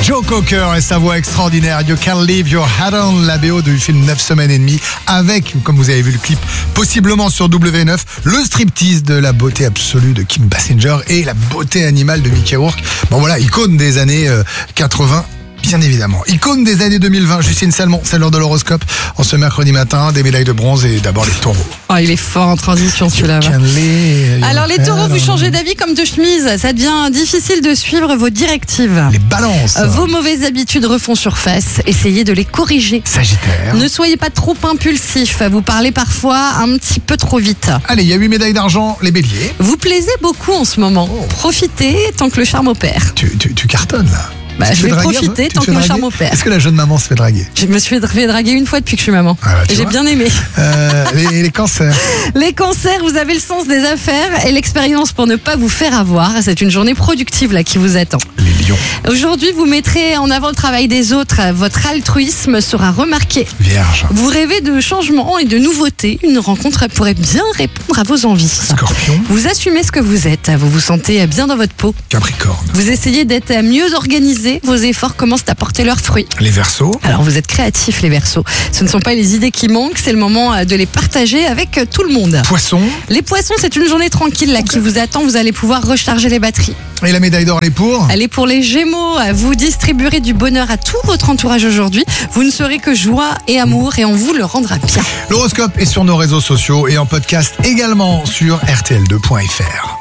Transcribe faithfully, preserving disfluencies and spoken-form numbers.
Joe Cocker et sa voix extraordinaire. You Can Leave Your Hat On, la B O du film neuf semaines et demie, avec, comme vous avez vu le clip, possiblement sur W neuf, le striptease de la beauté absolue de Kim Basinger et la beauté animale de Mickey Rourke. Bon voilà, icône des années euh, quatre-vingts. Bien évidemment. Icône des années deux mille vingt, Justine Salmon, c'est l'heure de l'horoscope. En ce mercredi matin, des médailles de bronze et d'abord les taureaux. Oh, il est fort en transition celui-là. Alors les taureaux, vous changez d'avis comme de chemise. Ça devient difficile de suivre vos directives. Les balances. Vos mauvaises habitudes refont surface. Essayez de les corriger. Sagittaire. Ne soyez pas trop impulsif. Vous parlez parfois un petit peu trop vite. Allez, il y a huit médailles d'argent, les béliers. Vous plaisez beaucoup en ce moment. Profitez tant que le charme opère. Tu, tu, tu cartonnes là. Bah, je vais profiter tant que le charme opère. Est-ce que la jeune maman se fait draguer? Je me suis fait draguer une fois depuis que je suis maman. Ah bah, et j'ai vois. bien aimé. Euh, les, les cancers. Les cancers, vous avez le sens des affaires et l'expérience pour ne pas vous faire avoir. C'est une journée productive là qui vous attend. Les lions. Aujourd'hui, vous mettrez en avant le travail des autres. Votre altruisme sera remarqué. Vierge. Vous rêvez de changements et de nouveautés. Une rencontre pourrait bien répondre à vos envies. Scorpion. Vous assumez ce que vous êtes. Vous vous sentez bien dans votre peau. Capricorne. Vous essayez d'être mieux organisé. Vos efforts commencent à porter leurs fruits. Les Verseaux. Alors vous êtes créatifs les Verseaux. Ce ne sont pas les idées qui manquent, c'est le moment de les partager avec tout le monde. Poissons. Les Poissons, c'est une journée tranquille là qui vous attend. Vous allez pouvoir recharger les batteries. Et la médaille d'or, elle est pour? Elle est pour les Gémeaux. Vous distribuerez du bonheur à tout votre entourage aujourd'hui. Vous ne serez que joie et amour et on vous le rendra bien. L'horoscope est sur nos réseaux sociaux et en podcast également sur R T L deux point F R.